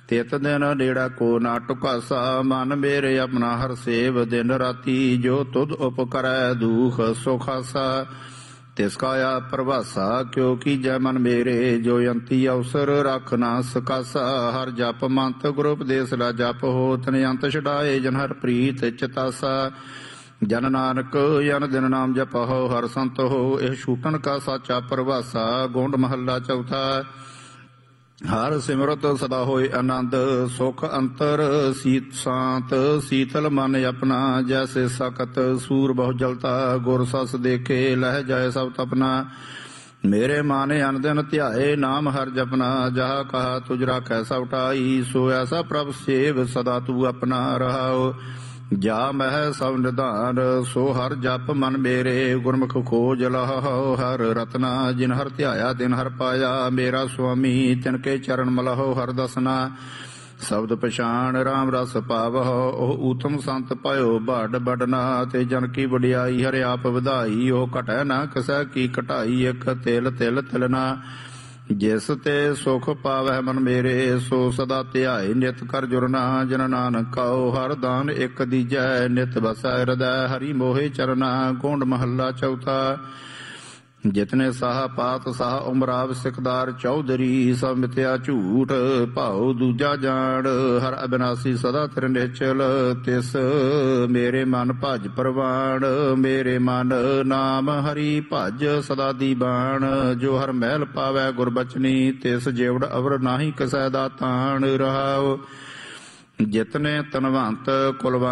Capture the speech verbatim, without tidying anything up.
ਤਿਤ ਦਿਨ ਨੇੜਾ ਕੋ ਨਾ ਟੁਕਾਸਾ। ਮਨ ਮੇਰੇ ਆਪਣਾ ਹਰ ਸੇਵ ਦਿਨ ਰਾਤੀ। ਜੋ ਤੁਧ ਉਪਕਰੈ ਦੂਖ ਸੁਖਾਸਾ। ਤਿਸ ਕਾਇਆ ਪ੍ਰਭਾਸਾ ਕਿਉ ਕੀਜੈ ਮਨ ਮੇਰੇ। ਜੋ ਅੰਤੀ ਅਵਸਰ ਰੱਖ ਨਾ ਸਕਾਸਾ। ਹਰ ਜਪ ਮੰਤ ਗੁਰ ਉਪਦੇਸ ਲਾ ਜਪ ਹੋ। ਤਨ ਅੰਤ ਛਡਾਏ ਜਨ ਹਰ ਪ੍ਰੀਤ ਚਿਤਾਸਾ। ਜਨ ਨਾਨਕ ਜਨ ਦਿਨ ਨਾਮ ਜਪਹੁ ਹਰ ਸੰਤ ਹੋ। ਇਹ ਛੂਟਣ ਕਾ ਸਾਚਾ ਪ੍ਰਭਾਸਾ। ਗੋਂਡ ਮਹੱਲਾ ਚੌਥਾ। ਹਰ ਸਿਮਰਤ ਸਦਾ ਹੋਏ ਆਨੰਦ। ਸੁਖ ਅੰਤਰ ਸੀਤ ਸ਼ਾਂਤ ਸੀਤਲ ਮਨ ਆਪਣਾ। ਜੈਸੇ ਸਕਤ ਸੂਰ ਬਹੁ ਜਲਤਾ। ਗੁਰ ਸਸ ਦੇਖੇ ਲਹਿ ਜਾਏ ਸਭ ਤਪਨਾ। ਮੇਰੇ ਮਨ ਅਨ ਦਿਨ ਧਿਆਏ ਨਾਮ ਹਰ ਜਪਨਾ। ਜਹਾ ਕਹਾ ਤੁਝ ਰਾਖੈ ਸਭ ਟਾਈ। ਸੋ ਐਸਾ ਪ੍ਰਭ ਸੇਵ ਸਦਾ ਤੂੰ ਆਪਣਾ ਰਹਾਉ। ਜਾ ਮਹਿ ਸਭ ਨਿਧਾਨ ਸੋ ਹਰ ਜਪ ਮਨ ਮੇਰੇ। ਗੁਰਮੁਖ ਖੋਜ ਲਹੋ ਹਰ ਰਤਨਾ। ਜਿਨ ਹਰ ਧਿਆਇਆ ਤਿਨ ਹਰ ਪਾਇਆ। ਮੇਰਾ ਸੁਆਮੀ ਤਿਨ ਕੇ ਚਰਨ ਮਲਹੋ ਹਰ ਦਸਨਾ। ਸ਼ਬਦ ਪਛਾਣ ਰਾਮ ਰਸ ਪਾਵਹੁ। ਉਹ ਊਤਮ ਸੰਤ ਪਾਇਓ ਬਾਢ ਬਡਨਾ। ਤੇ ਜਨ ਕੀ ਵਡਿਆਈ ਹਰਿ ਆਪ ਵਧਾਈ। ਉਹ ਘਟੈ ਨਾ ਕਿਸੈ ਕੀ ਘਟਾਈ। ਇਕ ਤਿਲ ਤਿਲ ਤਿਲਨਾ। ਜਿਸ ਤੇ ਸੁਖ ਪਾਵੈ ਮਨ ਮੇਰੇ। ਸੋ ਸਦਾ ਧਿਆਏ ਨਿਤ ਕਰ ਜੁਰਨਾ। ਜਨ ਨਾਨਕ ਕਉ ਹਰ ਦਾਨ ਇਕ ਦੀਜੈ। ਨਿਤ ਬਸੈ ਹਿਰਦੈ ਹਰੀ ਮੋਹਿ ਚਰਨਾ। ਗੋਂਡ ਮਹੱਲਾ ਚੌਥਾ। ਜਿਤਨੇ ਸਾਹ ਪਾਤ ਸਾਹ ਉਮਰਾਵ ਸਿਕਦਾਰ ਚੌਧਰੀ। ਸਭ ਮਿਥਿਆ ਝੂਠ ਭਾਉ ਦੂਜਾ ਜਾਣ। ਹਰ ਅਬਿਨਾਸੀ ਸਦਾ ਤਿਰ ਨਿਹਚਲ। ਤਿਸ ਮੇਰੇ ਮਨ ਭਜ ਪ੍ਰਵਾਣ। ਮੇਰੇ ਮਨ ਨਾਮ ਹਰੀ ਭਜ ਸਦਾ ਦੀ ਬਾਣ। ਜੋ ਹਰ ਮਹਿਲ ਪਾਵੈ ਗੁਰਬਚਨੀ। ਤਿਸ ਜੇਵੜ ਅਵਰ ਨਾਹੀ ਕਿਸੈ ਦਾ ਤਾਣ ਰਹਾਉ। ਜਿਤਨੇ ਤਨਵੰਤ ਕੁਲਵੰਤ